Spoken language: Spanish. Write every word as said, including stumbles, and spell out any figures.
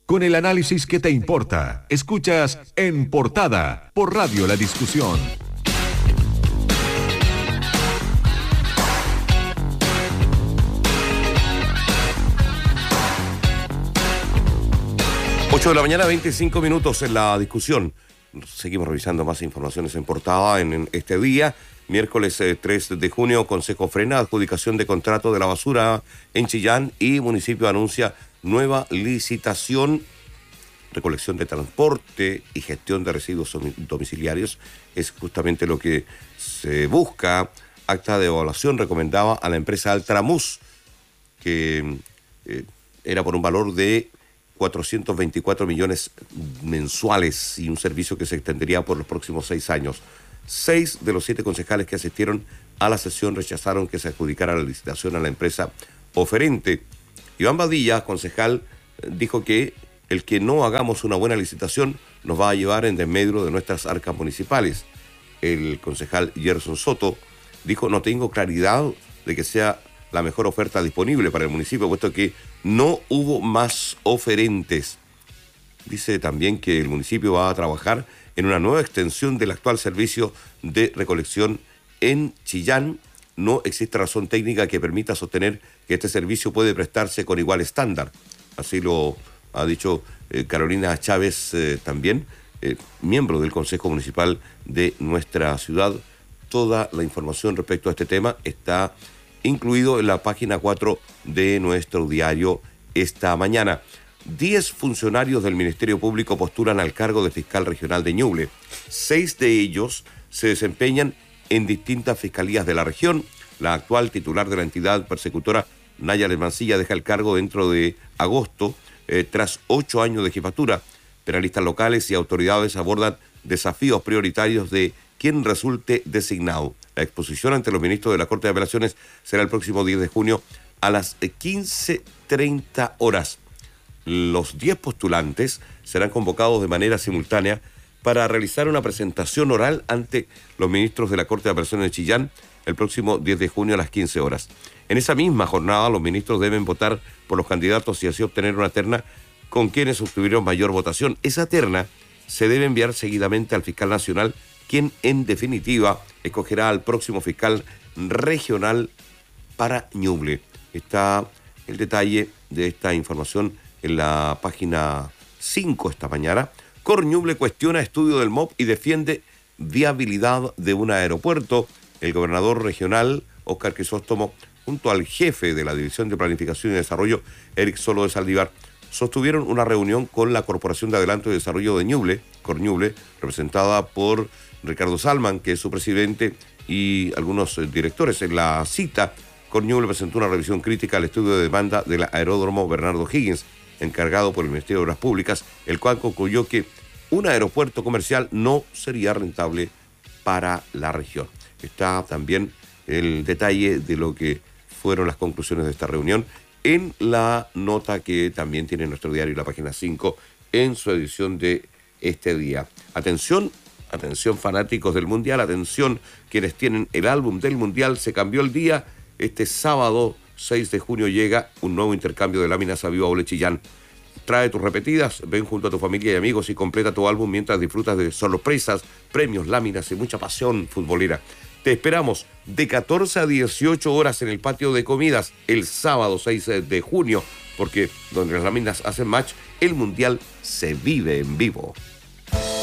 con el análisis que te importa. Escuchas En Portada por Radio La Discusión. ocho de la mañana, veinticinco minutos en La Discusión. Seguimos revisando más informaciones en portada en, en este día. Miércoles eh, tres de junio, Consejo frena adjudicación de contrato de la basura en Chillán y municipio anuncia nueva licitación. Recolección de transporte y gestión de residuos domiciliarios es justamente lo que se busca. Acta de evaluación recomendaba a la empresa Altramus, que eh, era por un valor de cuatrocientos veinticuatro millones mensuales y un servicio que se extendería por los próximos seis años. Seis de los siete concejales que asistieron a la sesión rechazaron que se adjudicara la licitación a la empresa oferente. Iván Badilla, concejal, dijo que el que no hagamos una buena licitación nos va a llevar en desmedro de nuestras arcas municipales. El concejal Gerson Soto dijo: no tengo claridad de que sea la mejor oferta disponible para el municipio, puesto que no hubo más oferentes. Dice también que el municipio va a trabajar en una nueva extensión del actual servicio de recolección en Chillán. No existe razón técnica que permita sostener que este servicio puede prestarse con igual estándar. Así lo ha dicho eh, Carolina Chávez, eh, también eh, miembro del Consejo Municipal de nuestra ciudad. Toda la información respecto a este tema está incluido en la página cuatro de nuestro diario esta mañana. Diez funcionarios del Ministerio Público postulan al cargo de fiscal regional de Ñuble. Seis de ellos se desempeñan en distintas fiscalías de la región. La actual titular de la entidad persecutora, Nayara Mancilla, deja el cargo dentro de agosto, eh, tras ocho años de jefatura. Penalistas locales y autoridades abordan desafíos prioritarios de quien resulte designado. La exposición ante los ministros de la Corte de Apelaciones será el próximo diez de junio a las quince treinta horas. Los diez postulantes serán convocados de manera simultánea para realizar una presentación oral ante los ministros de la Corte de Apelaciones de Chillán el próximo diez de junio a las quince horas. En esa misma jornada, los ministros deben votar por los candidatos y así obtener una terna con quienes obtuvieron mayor votación. Esa terna se debe enviar seguidamente al fiscal nacional, quien en definitiva escogerá al próximo fiscal regional para Ñuble. Está el detalle de esta información en la página cinco esta mañana. Corñuble cuestiona estudio del M O P y defiende viabilidad de un aeropuerto. El gobernador regional, Óscar Crisóstomo, junto al jefe de la División de Planificación y Desarrollo, Eric Solo de Saldívar, sostuvieron una reunión con la Corporación de Adelanto y Desarrollo de Ñuble, Corñuble, representada por Ricardo Salman, que es su presidente, y algunos eh, directores. En la cita, Corñuble presentó una revisión crítica al estudio de demanda del aeródromo Bernardo Higgins, encargado por el Ministerio de Obras Públicas, el cual concluyó que un aeropuerto comercial no sería rentable para la región. Está también el detalle de lo que fueron las conclusiones de esta reunión en la nota que también tiene nuestro diario, la página cinco, en su edición de este día. Atención, atención fanáticos del Mundial, atención quienes tienen el álbum del Mundial, se cambió el día. Este sábado seis de junio llega un nuevo intercambio de láminas a Viva Ole Chillán. Trae tus repetidas, ven junto a tu familia y amigos y completa tu álbum mientras disfrutas de sorpresas, premios, láminas y mucha pasión futbolera. Te esperamos de catorce a dieciocho horas en el patio de comidas el sábado seis de junio, porque donde las láminas hacen match, el Mundial se vive en vivo.